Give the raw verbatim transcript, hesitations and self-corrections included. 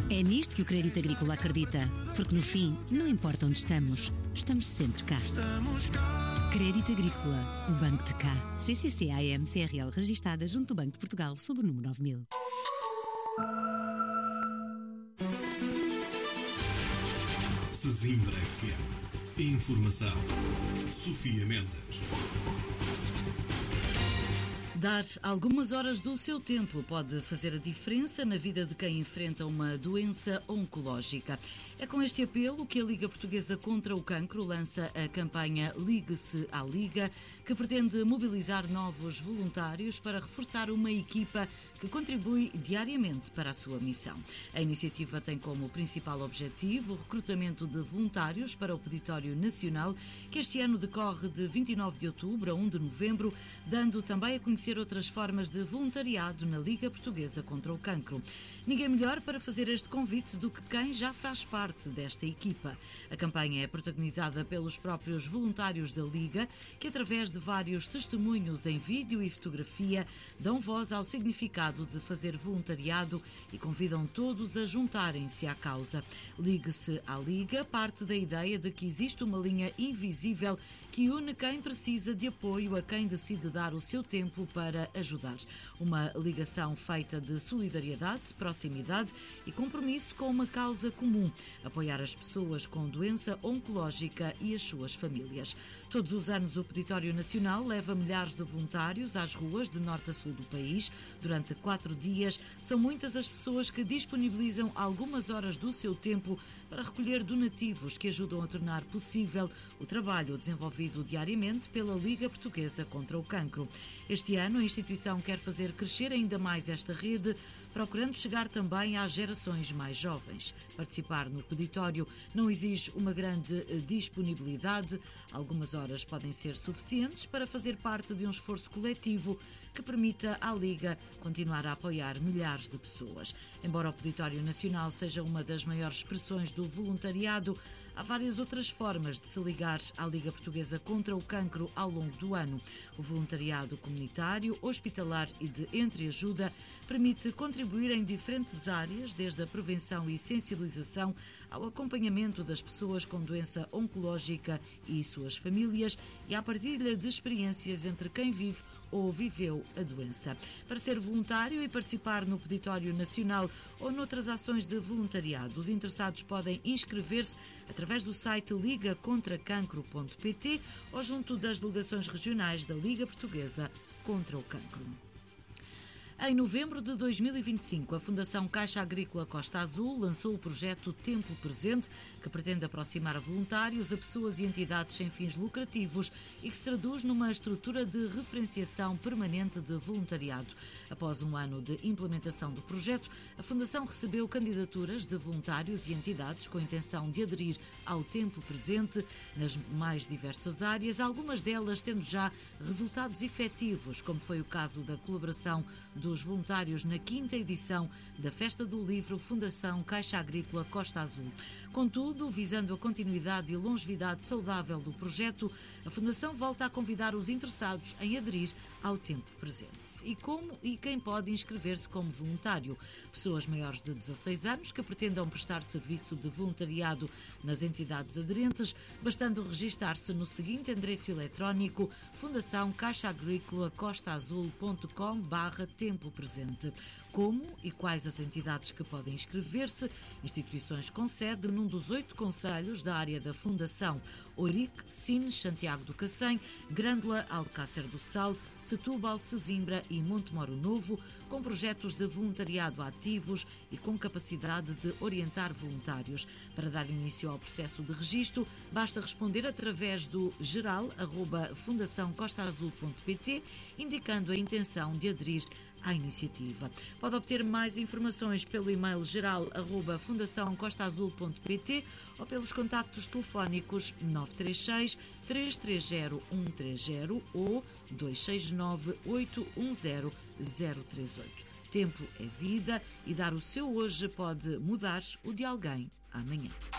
É nisto que o Crédito Agrícola acredita, porque no fim, não importa onde estamos, estamos sempre cá. Crédito Agrícola, o Banco de cá. C C C A M C R L registada junto do Banco de Portugal sob o número nove mil. Sesimbra F M. Informação. Sofia Mendes. Dar algumas horas do seu tempo pode fazer a diferença na vida de quem enfrenta uma doença oncológica. É com este apelo que a Liga Portuguesa contra o Cancro lança a campanha Ligue-se à Liga, que pretende mobilizar novos voluntários para reforçar uma equipa que contribui diariamente para a sua missão. A iniciativa tem como principal objetivo o recrutamento de voluntários para o Peditório Nacional, que este ano decorre de vinte e nove de outubro a um de novembro, dando também a conhecer outras formas de voluntariado na Liga Portuguesa contra o Cancro. Ninguém melhor para fazer este convite do que quem já faz parte desta equipa. A campanha é protagonizada pelos próprios voluntários da Liga, que através de vários testemunhos em vídeo e fotografia dão voz ao significado de fazer voluntariado e convidam todos a juntarem-se à causa. Ligue-se à Liga parte da ideia de que existe uma linha invisível que une quem precisa de apoio a quem decide dar o seu tempo para ajudar. Uma ligação feita de solidariedade, proximidade e compromisso com uma causa comum: apoiar as pessoas com doença oncológica e as suas famílias. Todos os anos o Peditório Nacional leva milhares de voluntários às ruas de norte a sul do país. Durante quatro dias, são muitas as pessoas que disponibilizam algumas horas do seu tempo para recolher donativos que ajudam a tornar possível o trabalho desenvolvido diariamente pela Liga Portuguesa contra o Cancro. Este ano, a instituição quer fazer crescer ainda mais esta rede, procurando chegar também às gerações mais jovens. Participar no peditório não exige uma grande disponibilidade. Algumas horas podem ser suficientes para fazer parte de um esforço coletivo que permita à Liga continuar a apoiar milhares de pessoas. Embora o Peditório Nacional seja uma das maiores expressões do voluntariado, há várias outras formas de se ligar à Liga Portuguesa contra o Cancro ao longo do ano. O voluntariado comunitário, hospitalar e de entreajuda permite contribuir em diferentes áreas, desde a prevenção e sensibilização ao acompanhamento das pessoas com doença oncológica e suas famílias e à partilha de experiências entre quem vive ou viveu a doença. Para ser voluntário e participar no Peditório Nacional ou noutras ações de voluntariado, os interessados podem inscrever-se através do site liga contra cancro ponto pt ou junto das delegações regionais da Liga Portuguesa contra o Cancro. Em novembro de dois mil e vinte e cinco, a Fundação Caixa Agrícola Costa Azul lançou o projeto Tempo Presente, que pretende aproximar voluntários a pessoas e entidades sem fins lucrativos e que se traduz numa estrutura de referenciação permanente de voluntariado. Após um ano de implementação do projeto, a Fundação recebeu candidaturas de voluntários e entidades com a intenção de aderir ao Tempo Presente nas mais diversas áreas, algumas delas tendo já resultados efetivos, como foi o caso da colaboração do dos voluntários na quinta edição da Festa do Livro Fundação Caixa Agrícola Costa Azul. Contudo, visando a continuidade e longevidade saudável do projeto, a Fundação volta a convidar os interessados em aderir ao Tempo Presente. E como e quem pode inscrever-se como voluntário? Pessoas maiores de dezasseis anos que pretendam prestar serviço de voluntariado nas entidades aderentes, bastando registar-se no seguinte endereço eletrónico: fundação caixa agrícola costa azul ponto com barra tempo presente. Como e quais as entidades que podem inscrever-se? Instituições com sede num dos oito concelhos da área da Fundação: Ourique, Sines, Santiago do Cacém, Grândola, Alcácer do Sal, Setúbal, Sesimbra e Montemoro Novo, com projetos de voluntariado ativos e com capacidade de orientar voluntários. Para dar início ao processo de registro, basta responder através do geral arroba fundação costa azul ponto pt, indicando a intenção de aderir à iniciativa. Pode obter mais informações pelo e-mail geral arroba fundação costa azul ponto pt ou pelos contactos telefónicos nove três seis, três três zero, um três zero ou dois seis nove, oito um zero, zero três oito. Tempo é vida e dar o seu hoje pode mudar o de alguém amanhã.